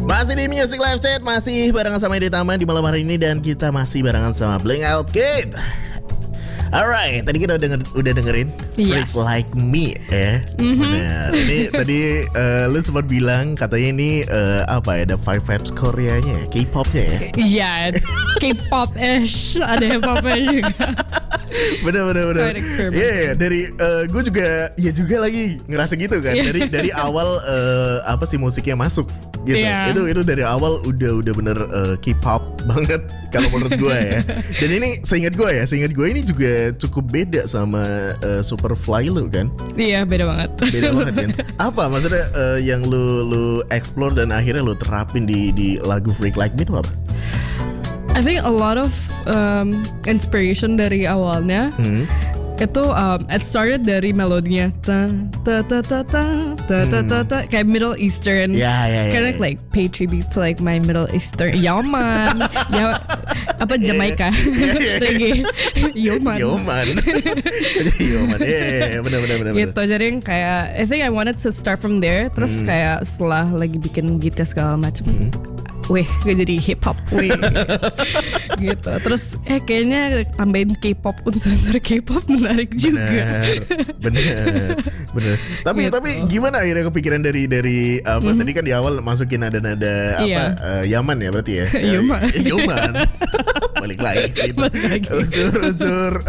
Masih di Music Live Chat, masih barengan sama Edi Taman di malam hari ini, dan kita masih barengan sama Blink Out Kid. Alright, tadi kita udah dengerin Freak Like Me ya. Benar. Ini tadi lu sempat bilang katanya ini apa ya, ada Five Vibes Koreanya ya, K-popnya ya. Iya, K-pop-ish, ada yang popnya juga. Bener. Iya, dari gue juga ya juga lagi ngerasa gitu kan. Dari awal apa sih musiknya masuk gitu. Itu dari awal udah bener K-pop banget kalau menurut gue ya. Dan ini seingat gue ini juga cukup beda sama Superfly lu kan. Iya, beda banget. Beda banget kan. Apa maksudnya yang lu explore dan akhirnya lu terapin di lagu Freak Like Me itu apa? I think a lot of inspiration dari awalnya itu it started dari melodinya ta ta ta ta ta ta ta ta ta kayak Middle Eastern. Kind of like pay tribute to like my Middle Eastern. Yaman. Ya apa Jamaica. Reggae. Yoman. Benar. Gitu, jadi yang kayak I think I wanted to start from there. Terus kayak setelah lagi bikin gitar segala macam, gue jadi hip hop gitu. Terus kayaknya tambahin K-pop, unsur K-pop menarik juga. Bener. Tapi gitu. tapi gimana akhirnya kepikiran dari apa tadi kan di awal masukin nada-nada apa Yaman ya berarti ya. Yaman. Balik lagi gitu. Unsur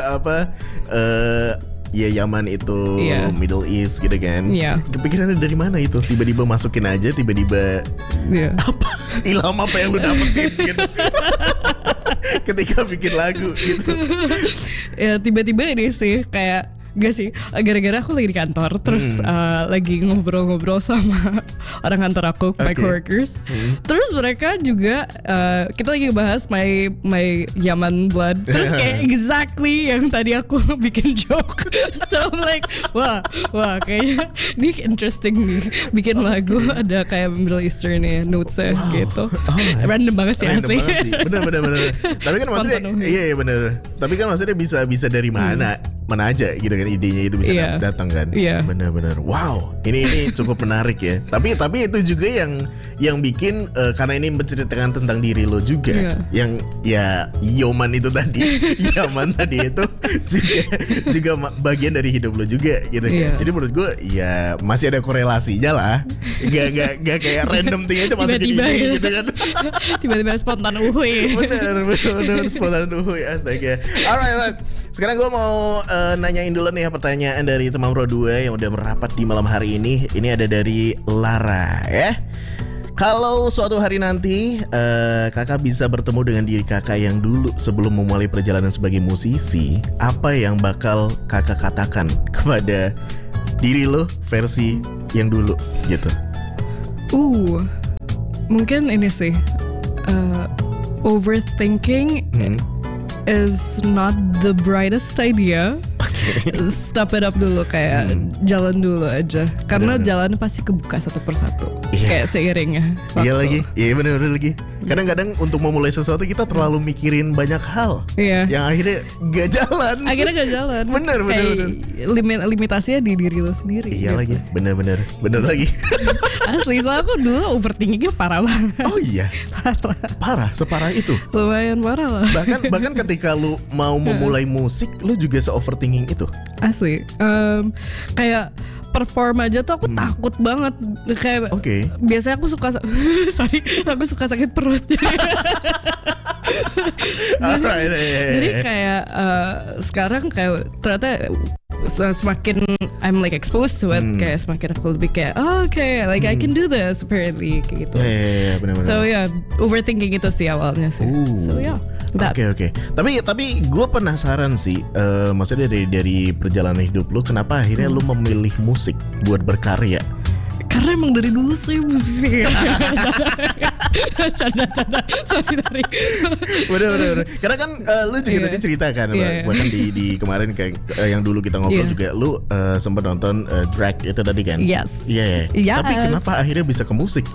ya Yaman itu Middle East gitu kan. Kepikirannya dari mana itu? Tiba-tiba masukin aja, tiba-tiba apa? Ilham apa yang lu dapetin gitu? Ketika bikin lagu gitu. Ya tiba-tiba ini sih kayak gak sih, gara-gara aku lagi di kantor. Terus lagi ngobrol-ngobrol sama orang kantor aku, my coworkers. Terus mereka juga kita lagi bahas my Yaman blood. Terus kayak exactly yang tadi aku bikin joke. So I'm like, wah kayaknya ini interesting nih. Bikin lagu ada kayak Middle Eastern ya, notesnya gitu. Random banget sih asli. Bener. Tapi kan maksudnya iya bener. Tapi kan maksudnya bisa dari mana aja gitu kan, idenya itu bisa datang kan. Bener. Wow, ini cukup menarik ya. Tapi itu juga yang bikin karena ini menceritakan tentang diri lo juga. Yang ya Yaman itu tadi itu juga bagian dari hidup lo juga gitu. Jadi menurut gue ya masih ada korelasinya lah. Gak kayak random thing aja masukin ini gitu kan. Tiba-tiba spontan uhuy. Bener spontan uhuy, astaga. Alright. Sekarang gue mau nanyain dulu nih pertanyaan dari teman Bro 2 yang udah merapat di malam hari ini. Ini ada dari Lara ya. Kalau suatu hari nanti kakak bisa bertemu dengan diri kakak yang dulu sebelum memulai perjalanan sebagai musisi, apa yang bakal kakak katakan kepada diri lo versi yang dulu gitu? Mungkin ini sih overthinking is not the brightest idea. Stop it up dulu, kayak jalan dulu aja. Karena jalan pasti kebuka satu persatu. Kayak seiringnya waktu. Iya lagi. Iya bener lagi. Kadang-kadang untuk memulai sesuatu kita terlalu mikirin banyak hal yang akhirnya gak jalan. Bener. Limitasinya di diri lo sendiri. Iya gitu. Lagi. Bener lagi. Asli, soalnya aku dulu overthinkingnya parah banget. Oh iya. Parah separah itu. Lumayan parah lah. Bahkan ketika lu mau memulai musik, lu juga se-overthinking itu. Asli. Kayak perform aja tuh aku takut banget. Kayak biasanya aku suka sakit perut. Jadi kayak sekarang kayak ternyata semakin I'm like exposed to it, kayak semakin aku lebih kayak like I can do this apparently kayak gitu. Benar. So overthinking itu sih awalnya sih. So Oke. Tapi gue penasaran sih, maksudnya dari perjalanan hidup lu, kenapa akhirnya lu memilih musik buat berkarya? Karena emang dari dulu saya musisi. Canda. Sorry. Bener. Karena kan lu juga tadi cerita kan, bahkan di kemarin kayak yang dulu kita ngobrol juga, lu sempat nonton drag itu tadi kan? Yes. Tapi kenapa akhirnya bisa ke musik?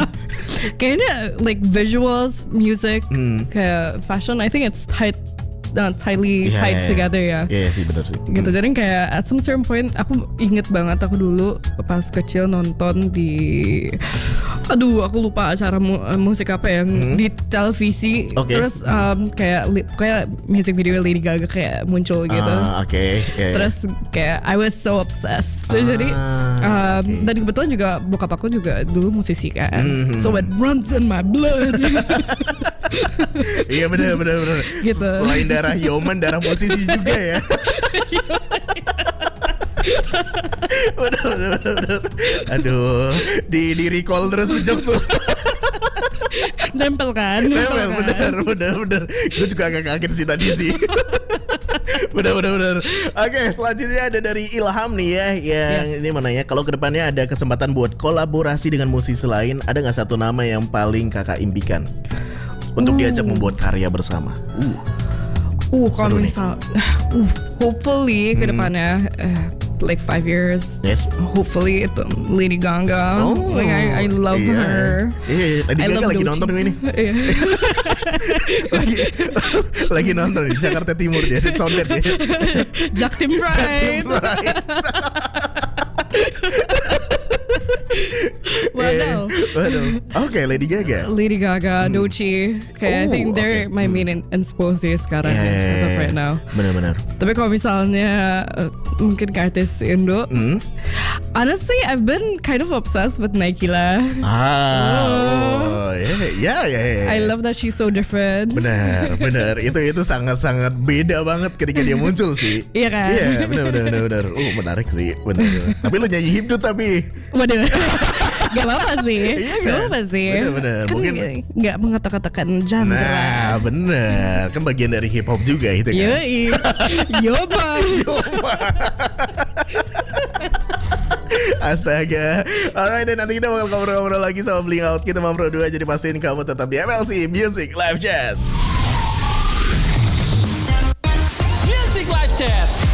Kayaknya like visuals, music, kayak fashion, I think it's tied tightly tied together ya. Iya sih benar sih. Gitu. Jadi kayak at some certain point aku inget banget aku dulu pas kecil nonton di aku lupa acara musik apa yang di televisi. Terus kayak music video Lady Gaga kayak muncul gitu. Terus kayak I was so obsessed. Jadi dan kebetulan juga bokap aku juga dulu musisi kan. So it runs in my blood. Iya benar. Gitu. Selain darah Yoman, darah musisi juga ya. Benar. Aduh, di recall terus jokes tuh. Nempel kan? Benar. Gue juga agak kaget sih tadi sih. Benar. Oke, selanjutnya ada dari Ilham nih ya, yang ini menanya kalau kedepannya ada kesempatan buat kolaborasi dengan musisi lain, ada nggak satu nama yang paling kakak impikan untuk diajak membuat karya bersama? Kalau misal, hopefully kedepannya like 5 years. Yes. Hopefully itu Lady Gaga. I love her. Lady Gaga lagi nonton ini. lagi nonton di Jakarta Timur dia, condet dia. Jaktim Pride. Waduh. Oke, Lady Gaga, Doechii. I think they're my main inspirasi sekarang as of right now. Benar. Tapi kalau misalnya mungkin ke artis Indo, honestly I've been kind of obsessed with Naikila. I love that she's so different. Benar. Itu sangat beda banget ketika dia muncul sih. Iya kan? Iya, benar. Menarik sih, benar. Tapi lu nyanyi hipdut tapi. Waduh. Gak apa-apa sih. Iya kan? Gak apa-apa sih. Bener. Kan mungkin gak mengatakan genre. Nah bener. Kan bagian dari hip hop juga itu kan. Yoba. Astaga. Alright, dan nanti kita bakal ngobrol-ngobrol lagi sama Bling Out. Kita mau berdua, jadi pastiin kamu tetap di MLC Music Live Chat. Music Live Chat.